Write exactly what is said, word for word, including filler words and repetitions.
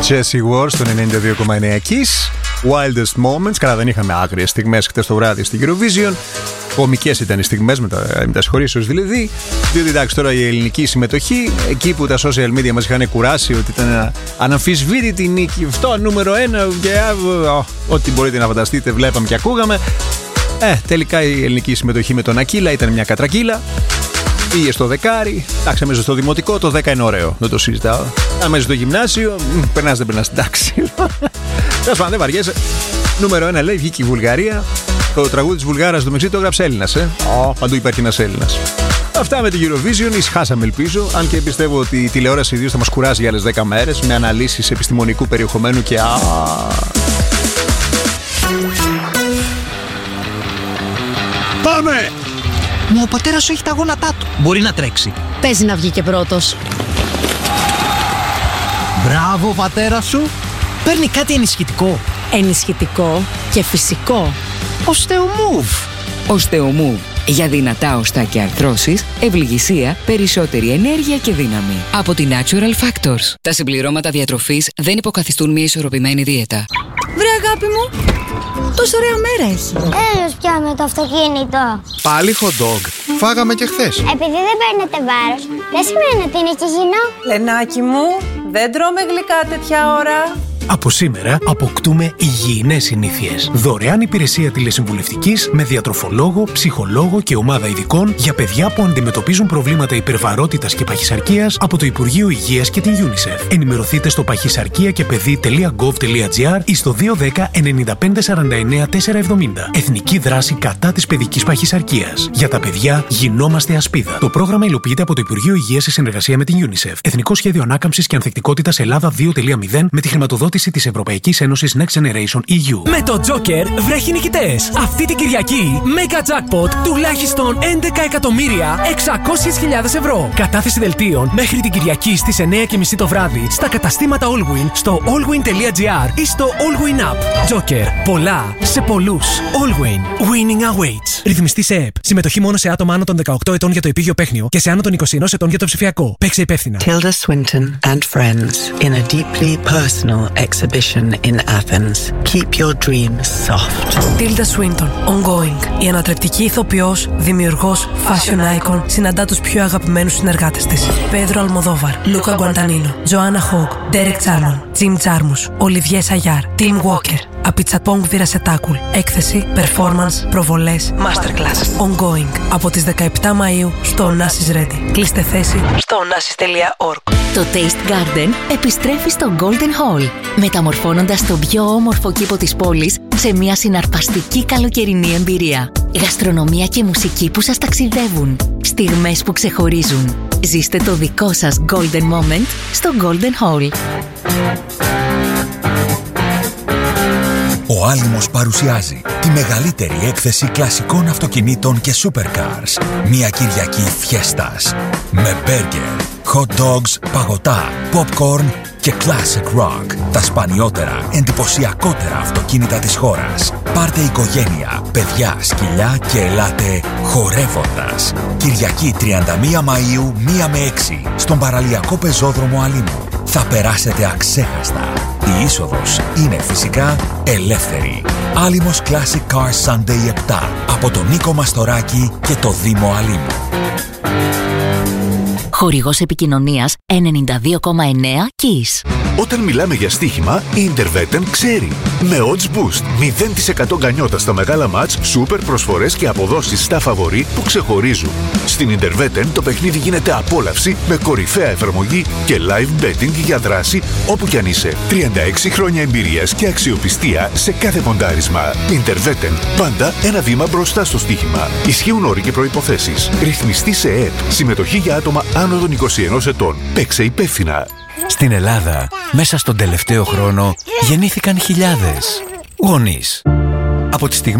Jessie Ward στο ενενήντα δύο κόμμα εννέα Kiss. Wildest Moments. Καλά, δεν είχαμε άγριες στιγμές χτες το βράδυ στην Eurovision. Κομικές ήταν οι στιγμές με τα, με τα σχολήσεως δηλαδή. Διότι εντάξει, τώρα η ελληνική συμμετοχή, εκεί που τα social media μας είχαν κουράσει ότι ήταν αναμφισβήτητη νίκη, αυτό νούμερο ένα και α, ό,τι μπορείτε να φανταστείτε, βλέπαμε και ακούγαμε. Ε, τελικά η ελληνική συμμετοχή με τον Ακύλα ήταν μια κατρακύλα. Πήγε στο δεκάρι, εντάξει, μέσα στο δημοτικό το δέκα είναι ωραίο, δεν το συζητάω. Αν μέσα στο γυμνάσιο, περνάς δεν περνάς, εντάξει. Τέλος πάντων, δεν βαριέσαι. Νούμερο ένα λέει, βγήκε η Βουλγαρία. Το τραγούδι της Βουλγάρας στο Μεξί το έγραψε Έλληνας, ε. Oh, παντού υπάρχει ένας Έλληνας. Αυτά με την Eurovision, ησχάσαμε ελπίζω. Αν και πιστεύω ότι η τηλεόραση ιδίως θα μας κουράζει για άλλες δέκα μέρες με αναλύσεις επιστημονικού περιεχομένου και α. Πάμε! Μα ο πατέρας σου έχει τα γόνατά του. Μπορεί να τρέξει. Παίζει να βγει και πρώτος. Μπράβο, πατέρα σου. Παίρνει κάτι ενισχυτικό. Ενισχυτικό και φυσικό. Οστεομούβ. Οστεομούβ. Για δυνατά οστά και αρθρώσεις, ευληγησία, περισσότερη ενέργεια και δύναμη. Από τη Natural Factors. Τα συμπληρώματα διατροφής δεν υποκαθιστούν μια ισορροπημένη δίαιτα. Βρε αγάπη μου, τόσο ωραία μέρα έχει. Έλος πια με το αυτοκίνητο. Πάλι hot dog. Φάγαμε και χθες. Επειδή δεν παίρνετε βάρος, δεν σημαίνει ότι είναι και υγιεινό. Λενάκι μου, δεν τρώμε γλυκά τέτοια ώρα. Από σήμερα αποκτούμε υγιεινές συνήθειες. Δωρεάν υπηρεσία τηλεσυμβουλευτικής με διατροφολόγο, ψυχολόγο και ομάδα ειδικών για παιδιά που αντιμετωπίζουν προβλήματα υπερβαρότητας και παχυσαρκίας από το Υπουργείο Υγείας και την UNICEF. Ενημερωθείτε στο παχυσαρκία και παιδί τελεία γκοβ τελεία τζι άρ ή στο δύο ένα μηδέν εννιά πέντε σαράντα εννέα τετρακόσια εβδομήντα. Εθνική δράση κατά της παιδικής παχυσαρκίας. Για τα παιδιά γινόμαστε ασπίδα. Το πρόγραμμα υλοποιείται από το Υπουργείο Υγείας σε συνεργασία με την UNICEF. Εθνικό Σχέδιο Ανάκαμψης και Ανθεκτικότητας Ελλάδα δύο κόμμα μηδέν με τη χρηματοδότηση της Ευρωπαϊκής Ένωσης Next Generation ι γιου. Με το Joker βρέχει νικητές. Αυτή την Κυριακή, Mega Jackpot τουλάχιστον έντεκα εκατομμύρια εξακόσιες χιλιάδες ευρώ. Κατάθεση δελτίων μέχρι την Κυριακή στις εννέα και μισή το βράδυ στα καταστήματα Allwyn, στο allwyn τελεία τζι άρ ή στο Allwyn App. Joker. Πολλά σε πολλούς. Allwyn. Winning awaits. Ρυθμιστή σε ΕΠ. Συμμετοχή μόνο σε άτομα άνω των δεκαοκτώ ετών για το επίγειο παίχνιο και σε άνω των είκοσι ενός ετών για το ψηφιακό. Παίξε υπεύθυνα. Tilda Swinton and friends in a deeply personal exhibition in Athens. Keep your dreams soft. Tilda Swinton, ongoing. Η ανατρεπτική ηθοποιός, δημιουργός, fashion icon, συναντά τους πιο αγαπημένους συνεργάτες της. Πέδρο Αλμοδόβαρ, Λούκα Γκουαντανίνο, Τζοάννα Χόγκ, Ντέρεκ Τσάρμον, Τζιμ Τζάρμους, Ολιβιέ Σαγιάρ, Τιμ Walker. Απιτσαπόγκ Βιρασετάκουλ. Έκθεση, performance, προβολές, masterclass. Ongoing. Από τις δεκαεπτά Μαΐου στο Onassis Ready. Κλείστε θέση στο onassis τελεία org. Το Taste Garden επιστρέφει στο Golden Hall, μεταμορφώνοντας τον πιο όμορφο κήπο της πόλης σε μια συναρπαστική καλοκαιρινή εμπειρία. Γαστρονομία και μουσική που σας ταξιδεύουν. Στιγμές που ξεχωρίζουν. Ζήστε το δικό σας Golden Moment στο Golden Hall. Ο Άλυμος παρουσιάζει τη μεγαλύτερη έκθεση κλασικών αυτοκινήτων και supercars. Μια Κυριακή φιέστας. Με μπέργκερ, hot dogs, παγωτά, popcorn και classic rock. Τα σπανιότερα, εντυπωσιακότερα αυτοκίνητα της χώρας. Πάρτε οικογένεια, παιδιά, σκυλιά και ελάτε χορεύοντας. Κυριακή τριάντα μία Μαΐου, μία με έξι, στον παραλιακό πεζόδρομο Αλήμου. Θα περάσετε αξέχαστα. Η είσοδος είναι φυσικά ελεύθερη. Άλυμος Classic Car Sunday επτά από τον Νίκο Μαστοράκη και το Δήμο Αλήμου. Χορηγός επικοινωνίας ενενήντα δύο κόμμα εννέα Kiss. Όταν μιλάμε για στοίχημα, η Intervetten ξέρει. Με Odds Boost, μηδέν τοις εκατό γκανιότα στα μεγάλα μάτς, σούπερ προσφορές και αποδόσεις στα φαβορί που ξεχωρίζουν. Στην Intervetten το παιχνίδι γίνεται απόλαυση με κορυφαία εφαρμογή και live betting για δράση όπου κι αν είσαι. τριάντα έξι χρόνια εμπειρίας και αξιοπιστία σε κάθε ποντάρισμα. Intervetten, πάντα ένα βήμα μπροστά στο στοίχημα. Ισχύουν όροι και προϋποθέσεις. Ρυθμιστή σε ΕΕΠ. Συμμετοχή για άτομα άνω των είκοσι ενός ετών. Παίξε υπεύθυνα. Στην Ελλάδα, μέσα στον τελευταίο χρόνο, γεννήθηκαν χιλιάδες γονείς. Από τη στιγμή